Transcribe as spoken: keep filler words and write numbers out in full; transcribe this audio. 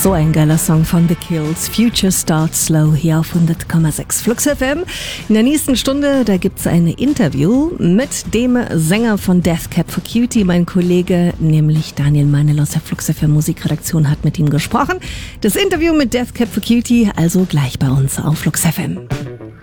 So ein geiler Song von The Kills. Future Starts Slow hier auf hundert Komma sechs Flux F M. In der nächsten Stunde, da gibt's ein Interview mit dem Sänger von Death Cab for Cutie. Mein Kollege, nämlich Daniel Meinel aus der Flux F M Musikredaktion, hat mit ihm gesprochen. Das Interview mit Death Cab for Cutie also gleich bei uns auf Flux F M.